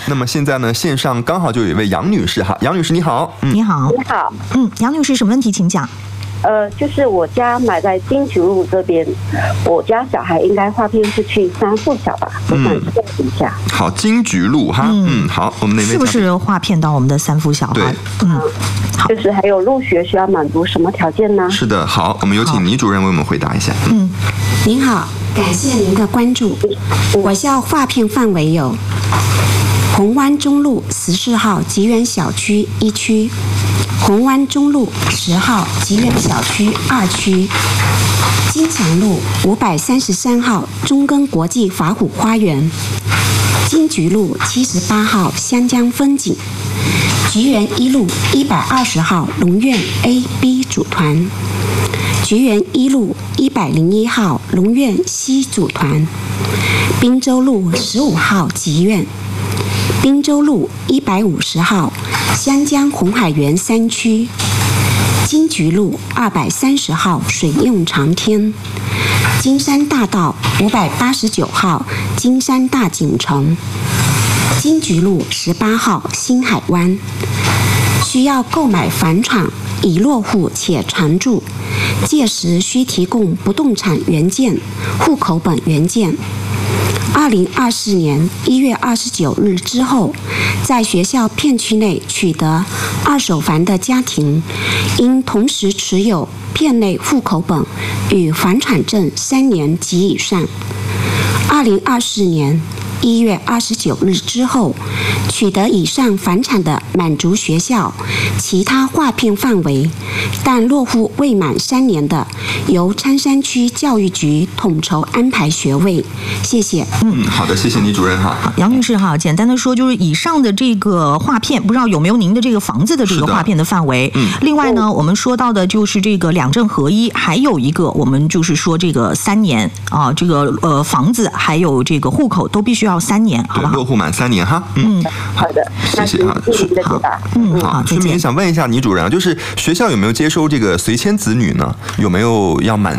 那么现在呢，线上刚好就有一位杨女士哈，杨女士你好。 你好。 你好。 杨女士，什么问题请讲？ 就是我家买在金菊路这边，我家小孩应该划片是去三附小吧？我想确认一下。 好，金菊路哈，好，我们那边是不是划片到我们的三附小哈？ 好。就是还有入学需要满足什么条件呢？ 是的，好，我们有请倪主任为我们回答一下。 您好，感谢您的关注。我校划片范围有红湾中路14号吉园小区1区。红湾中路10号吉园小区2区，金强路533号中根国际法虎花园，金菊路78号湘江风景，菊园一路120号龙苑 A、B 组团，菊园一路101号龙苑西组团，滨州路15号吉苑，滨州路150号湘江红海园3区，金菊路230号水用长天，金山大道589号金山大景城，金菊路18号新海湾。需要购买房产已落户且常住，届时需提供不动产原件、户口本原件。2024年1月29日之后，在学校片区内取得二手房的家庭，应同时持有片内户口本与房产证3年及以上。2024年1月29日之后，取得以上房产的满足学校其他划片范围，但落户未满3年的，由昌山区教育局统筹安排学位。谢谢。 好的，谢谢倪主任哈。 杨女士哈，简单的说就是以上的这个划片，不知道有没有您的这个房子的这个划片的范围？另外呢，我们说到的就是这个两证合一，还有一个我们就是说这个3年啊，这个房子还有这个户口都必须要3年，好不好？ 落户满3年哈。 好的， 谢谢哈。好，顺便想问一下倪主任啊，就是学校有没有接收这个随迁子女呢？有没有要满